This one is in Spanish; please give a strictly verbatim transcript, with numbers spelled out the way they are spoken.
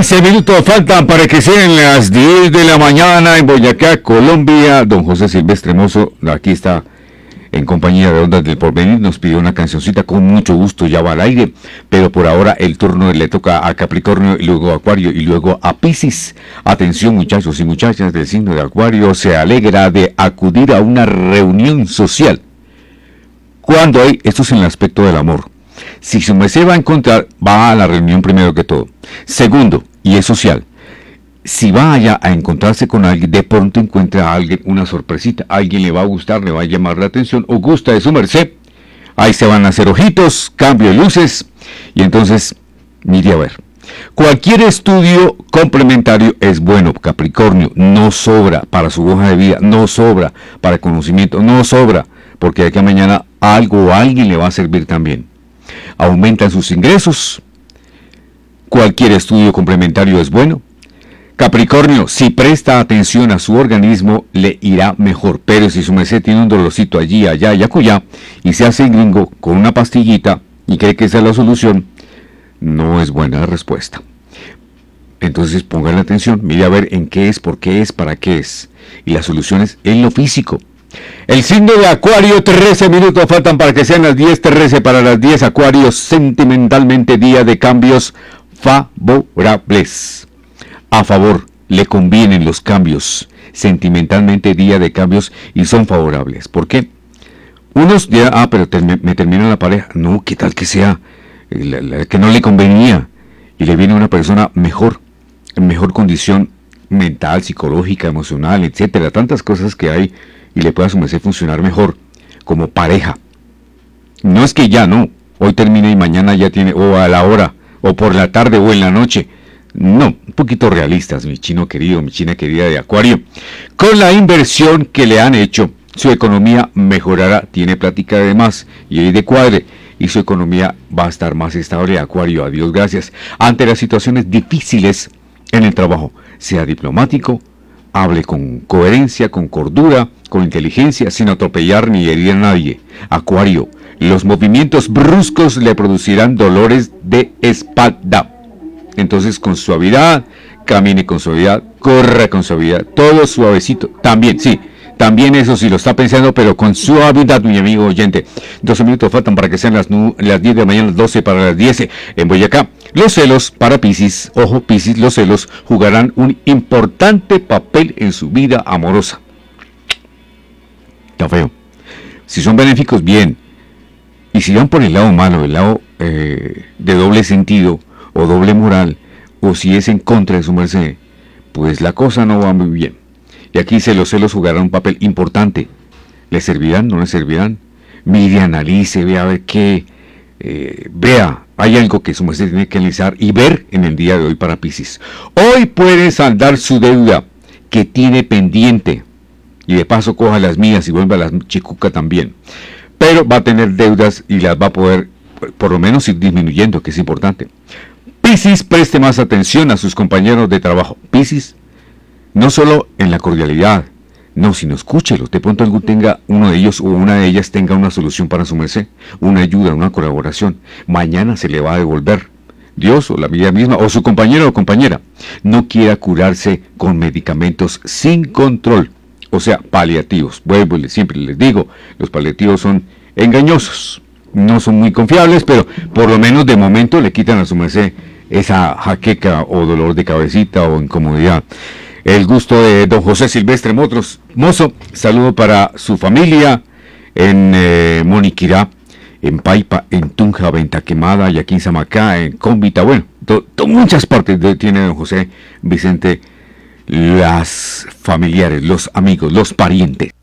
quince minutos faltan para que sean las diez de la mañana en Boyacá, Colombia. Don José Silvestre Mozo, aquí está en compañía de Ondas del Porvenir. Nos pidió una cancioncita, con mucho gusto, ya va al aire. Pero por ahora el turno le toca a Capricornio, y luego a Acuario y luego a Piscis. Atención, muchachos y muchachas del signo de Acuario, se alegra de acudir a una reunión social. ¿Cuándo hay? Esto es en el aspecto del amor. Si su merced va a encontrar, va a la reunión primero que todo. Segundo, y es social, si vaya a encontrarse con alguien, de pronto encuentra a alguien una sorpresita. Alguien le va a gustar, le va a llamar la atención o gusta de su merced. Ahí se van a hacer ojitos, cambio de luces y entonces, mire a ver. Cualquier estudio complementario es bueno, Capricornio. No sobra para su hoja de vida, no sobra para el conocimiento, no sobra, porque de aquí a mañana algo o alguien le va a servir también. Aumentan sus ingresos. Cualquier estudio complementario es bueno. Capricornio, si presta atención a su organismo, le irá mejor. Pero si su merced tiene un dolorcito allí, allá y acullá, y se hace gringo con una pastillita y cree que esa es la solución, no es buena la respuesta. Entonces póngale atención, mire a ver en qué es, por qué es, para qué es. Y la solución es en lo físico. El signo de Acuario, trece minutos faltan para que sean las diez, trece para las diez. Acuario, sentimentalmente día de cambios favorables. A favor, le convienen los cambios. Sentimentalmente día de cambios y son favorables. ¿Por qué? Unos dirán, ah, pero term- me termina la pareja. No, ¿qué tal que sea? La, la, que no le convenía. Y le viene una persona mejor, en mejor condición mental, psicológica, emocional, etcétera. Tantas cosas que hay y le pueda a su merced funcionar mejor como pareja. No es que ya no, hoy termina y mañana ya tiene, o a la hora, o por la tarde o en la noche. No, un poquito realistas, mi chino querido, mi china querida de Acuario. Con la inversión que le han hecho, su economía mejorará, tiene plática de más y ahí de cuadre, y su economía va a estar más estable. Acuario, adiós, gracias. Ante las situaciones difíciles en el trabajo, sea diplomático, hable con coherencia, con cordura, con inteligencia, sin atropellar ni herir a nadie. Acuario, los movimientos bruscos le producirán dolores de espalda. Entonces, con suavidad, camine con suavidad, corra con suavidad, todo suavecito. También, sí, también eso sí lo está pensando, pero con suavidad, mi amigo oyente. doce minutos faltan para que sean las, las diez de la mañana, las doce para las diez en Boyacá. Los celos para Piscis, ojo Piscis, los celos jugarán un importante papel en su vida amorosa. Está feo. Si son benéficos, bien. Y si van por el lado malo, el lado eh, de doble sentido o doble moral, o si es en contra de su merced, pues la cosa no va muy bien. Y aquí se los celos jugarán un papel importante. ¿Le servirán? ¿No le servirán? Mire, analice, vea a ver qué, eh, vea. Hay algo que su merced tiene que analizar y ver en el día de hoy para Piscis. Hoy puede saldar su deuda que tiene pendiente. Y de paso coja las mías y vuelva a las chicuca también. Pero va a tener deudas y las va a poder, por lo menos, ir disminuyendo, que es importante. Piscis, preste más atención a sus compañeros de trabajo. Piscis, no solo en la cordialidad, no, sino escúchelos. De pronto algún tenga, uno de ellos o una de ellas tenga una solución para su merced, una ayuda, una colaboración. Mañana se le va a devolver. Dios o la vida misma, o su compañero o compañera. No quiera curarse con medicamentos sin control, o sea, paliativos. Vuelvo, siempre les digo, los paliativos son engañosos. No son muy confiables, pero por lo menos de momento le quitan a su merced esa jaqueca o dolor de cabecita o incomodidad. El gusto de don José Silvestre Motros, Mozo, saludo para su familia en eh, Moniquirá, en Paipa, en Tunja, Venta Quemada, y aquí en Samacá, en Cómbita, bueno, to, to, muchas partes de, tiene don José Vicente, las familiares, los amigos, los parientes.